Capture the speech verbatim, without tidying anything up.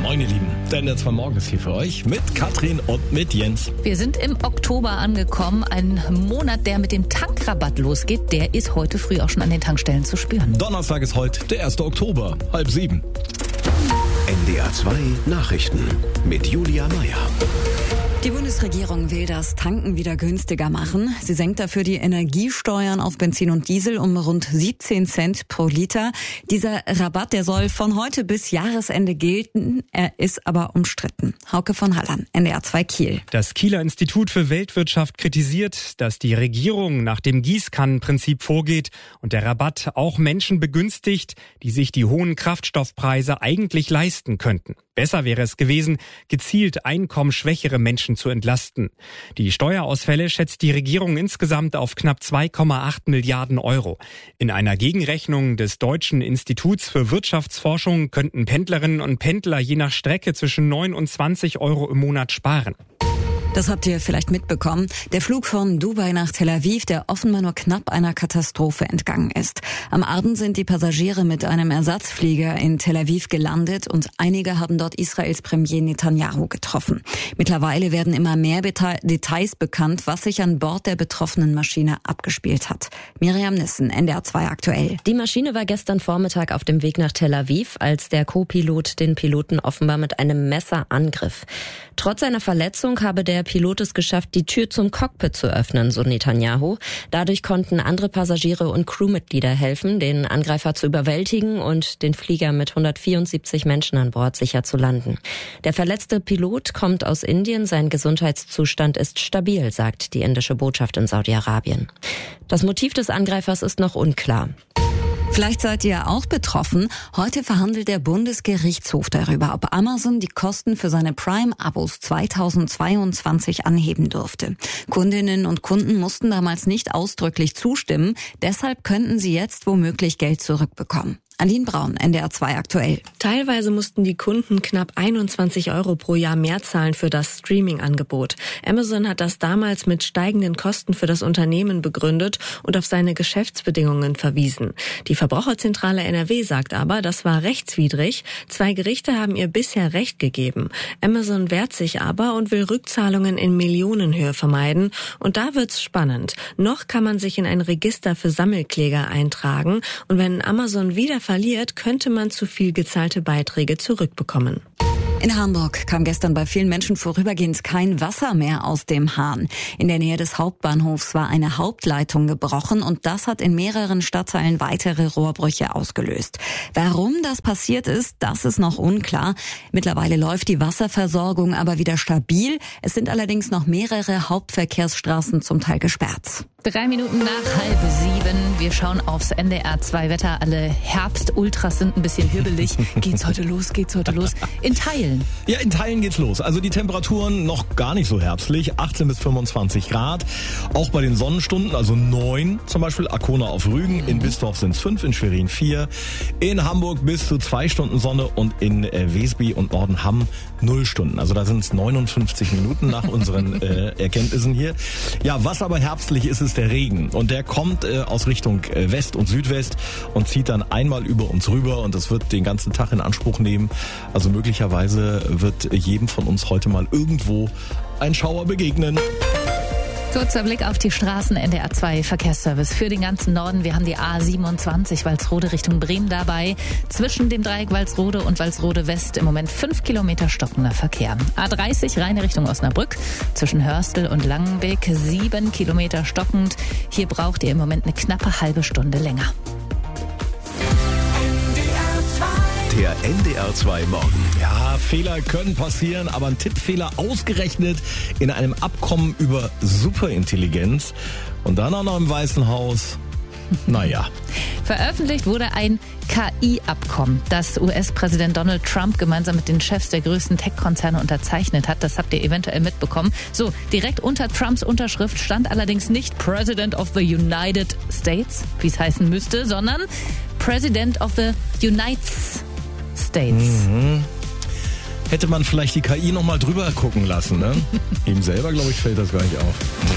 Moin ihr Lieben, der N D R zwei Morgen ist hier für euch mit Katrin und mit Jens. Wir sind im Oktober angekommen, ein Monat, der mit dem Tankrabatt losgeht, der ist heute früh auch schon an den Tankstellen zu spüren. Donnerstag ist heute der erste Oktober, halb sieben. N D R zwei Nachrichten mit Julia Meyer. Die Bundesregierung will das Tanken wieder günstiger machen. Sie senkt dafür die Energiesteuern auf Benzin und Diesel um rund siebzehn Cent pro Liter. Dieser Rabatt, der soll von heute bis Jahresende gelten. Er ist aber umstritten. Hauke von Hallan, N D R zwei Kiel. Das Kieler Institut für Weltwirtschaft kritisiert, dass die Regierung nach dem Gießkannenprinzip vorgeht und der Rabatt auch Menschen begünstigt, die sich die hohen Kraftstoffpreise eigentlich leisten könnten. Besser wäre es gewesen, gezielt einkommensschwächere Menschen zu entlasten. Die Steuerausfälle schätzt die Regierung insgesamt auf knapp zwei Komma acht Milliarden Euro. In einer Gegenrechnung des Deutschen Instituts für Wirtschaftsforschung könnten Pendlerinnen und Pendler je nach Strecke zwischen neun und zwanzig Euro im Monat sparen. Das habt ihr vielleicht mitbekommen. Der Flug von Dubai nach Tel Aviv, der offenbar nur knapp einer Katastrophe entgangen ist. Am Abend sind die Passagiere mit einem Ersatzflieger in Tel Aviv gelandet und einige haben dort Israels Premier Netanyahu getroffen. Mittlerweile werden immer mehr Details bekannt, was sich an Bord der betroffenen Maschine abgespielt hat. Miriam Nissen, N D R zwei aktuell. Die Maschine war gestern Vormittag auf dem Weg nach Tel Aviv, als der Co-Pilot den Piloten offenbar mit einem Messer angriff. Trotz seiner Verletzung habe der Pilot es geschafft, die Tür zum Cockpit zu öffnen, so Netanyahu. Dadurch konnten andere Passagiere und Crewmitglieder helfen, den Angreifer zu überwältigen und den Flieger mit hundertvierundsiebzig Menschen an Bord sicher zu landen. Der verletzte Pilot kommt aus Indien, sein Gesundheitszustand ist stabil, sagt die indische Botschaft in Saudi-Arabien. Das Motiv des Angreifers ist noch unklar. Vielleicht seid ihr auch betroffen. Heute verhandelt der Bundesgerichtshof darüber, ob Amazon die Kosten für seine Prime-Abos zweitausendzweiundzwanzig anheben durfte. Kundinnen und Kunden mussten damals nicht ausdrücklich zustimmen. Deshalb könnten sie jetzt womöglich Geld zurückbekommen. Aline Braun, N D R zwei aktuell. Teilweise mussten die Kunden knapp einundzwanzig Euro pro Jahr mehr zahlen für das Streaming-Angebot. Amazon hat das damals mit steigenden Kosten für das Unternehmen begründet und auf seine Geschäftsbedingungen verwiesen. Die Verbraucherzentrale N R W sagt aber, das war rechtswidrig. Zwei Gerichte haben ihr bisher Recht gegeben. Amazon wehrt sich aber und will Rückzahlungen in Millionenhöhe vermeiden. Und da wird's spannend. Noch kann man sich in ein Register für Sammelkläger eintragen. Und wenn Amazon wieder verliert, könnte man zu viel gezahlte Beiträge zurückbekommen. In Hamburg kam gestern bei vielen Menschen vorübergehend kein Wasser mehr aus dem Hahn. In der Nähe des Hauptbahnhofs war eine Hauptleitung gebrochen und das hat in mehreren Stadtteilen weitere Rohrbrüche ausgelöst. Warum das passiert ist, das ist noch unklar. Mittlerweile läuft die Wasserversorgung aber wieder stabil. Es sind allerdings noch mehrere Hauptverkehrsstraßen zum Teil gesperrt. Drei Minuten nach halb sieben. Wir schauen aufs N D R zwei Wetter. Alle Herbst-Ultras sind ein bisschen hibbelig. Geht's heute los? Geht's heute los? In Teilen. Ja, in Teilen geht's los. Also die Temperaturen noch gar nicht so herbstlich. achtzehn bis fünfundzwanzig Grad. Auch bei den Sonnenstunden, also neun. Zum Beispiel Arkona auf Rügen. In Bistorf sind's fünf, in Schwerin vier. In Hamburg bis zu zwei Stunden Sonne und in äh, Wesby und Nordenham null Stunden. Also da sind's neunundfünfzig Minuten nach unseren äh, Erkenntnissen hier. Ja, was aber herbstlich ist, ist der Regen. Und der kommt äh, aus Richtung äh, West und Südwest und zieht dann einmal über uns rüber und das wird den ganzen Tag in Anspruch nehmen. Also möglicherweise wird jedem von uns heute mal irgendwo ein Schauer begegnen. Kurzer Blick auf die Straßen, N D R zwei Verkehrsservice für den ganzen Norden. Wir haben die A siebenundzwanzig Walsrode Richtung Bremen dabei. Zwischen dem Dreieck Walsrode und Walsrode West im Moment fünf Kilometer stockender Verkehr. A dreißig reine Richtung Osnabrück. Zwischen Hörstel und Langenbeek sieben Kilometer stockend. Hier braucht ihr im Moment eine knappe halbe Stunde länger. Der N D R zwei Morgen. Ja, Fehler können passieren, aber ein Tippfehler ausgerechnet in einem Abkommen über Superintelligenz und dann auch noch im Weißen Haus. Naja. Veröffentlicht wurde ein K I-Abkommen, das U S-Präsident Donald Trump gemeinsam mit den Chefs der größten Tech-Konzerne unterzeichnet hat. Das habt ihr eventuell mitbekommen. So, direkt unter Trumps Unterschrift stand allerdings nicht President of the United States, wie es heißen müsste, sondern President of the United States. Mhm. Hätte man vielleicht die K I noch mal drüber gucken lassen, ne? Ihm selber, glaube ich, fällt das gar nicht auf.